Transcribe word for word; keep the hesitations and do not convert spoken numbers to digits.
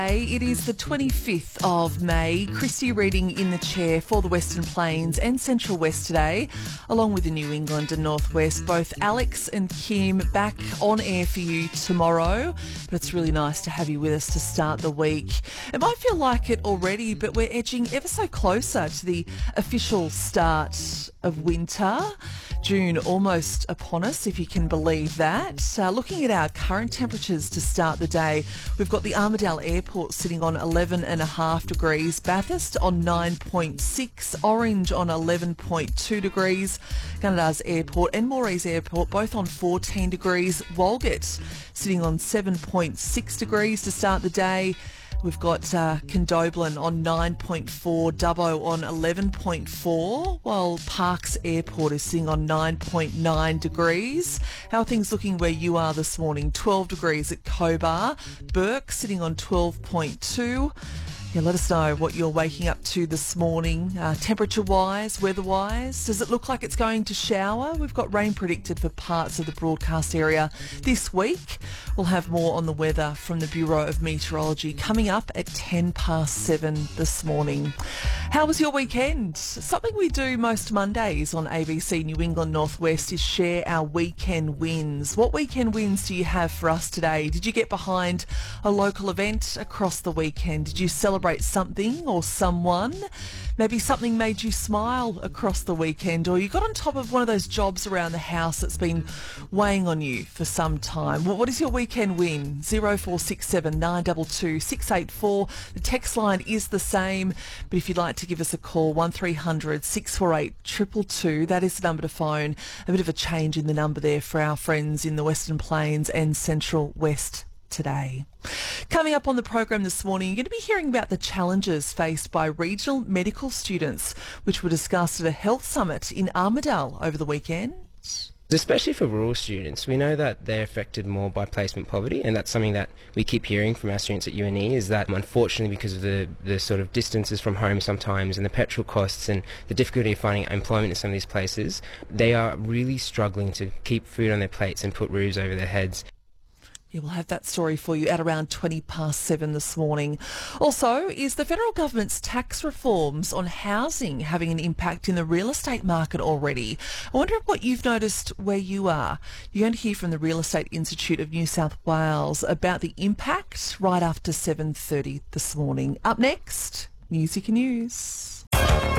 It is the twenty-fifth of May. Christy reading in the chair for the Western Plains and Central West today, along with the New England and North West. Both Alex and Kim back on air for you tomorrow, but it's really nice to have you with us to start the week. It might feel like it already, but we're edging ever so closer to the official start of winter. June almost upon us, if you can believe that. Uh, looking at our current temperatures to start the day, we've got the Armidale Airport sitting on eleven and a half degrees, Bathurst on nine point six, Orange on eleven point two degrees, Gunnedas Airport and Moray's Airport both on fourteen degrees, Walgett sitting on seven point six degrees to start the day. We've got uh, Condobolin on nine point four, Dubbo on eleven point four, while Parkes Airport is sitting on nine point nine degrees. How are things looking where you are this morning? twelve degrees at Cobar, Burke sitting on twelve point two. Yeah, let us know what you're waking up to this morning, uh, temperature-wise, weather-wise. Does it look like it's going to shower? We've got rain predicted for parts of the broadcast area this week. We'll have more on the weather from the Bureau of Meteorology coming up at ten past seven this morning. How was your weekend? Something we do most Mondays on A B C New England North West is share our weekend wins. What weekend wins do you have for us today? Did you get behind a local event across the weekend? Did you celebrate something or someone? Maybe something made you smile across the weekend, or you got on top of one of those jobs around the house that's been weighing on you for some time. Well, what is your weekend win? zero four six seven nine two two six eight four. The text line is the same, but if you'd like to give us a call, one three hundred six four eight two two two, that is the number to phone. A bit of a change in the number there for our friends in the Western Plains and Central West today. Coming up on the program this morning, you're going to be hearing about the challenges faced by regional medical students, which were discussed at a health summit in Armidale over the weekend. Especially for rural students, we know that they're affected more by placement poverty, and that's something that we keep hearing from our students at U N E, is that unfortunately because of the, the sort of distances from home sometimes and the petrol costs and the difficulty of finding employment in some of these places, they are really struggling to keep food on their plates and put roofs over their heads. Yeah, we'll have that story for you at around twenty past seven this morning. Also, is the federal government's tax reforms on housing having an impact in the real estate market already? I wonder what you've noticed where you are. You're going to hear from the Real Estate Institute of New South Wales about the impact right after seven thirty this morning. Up next, Music and News.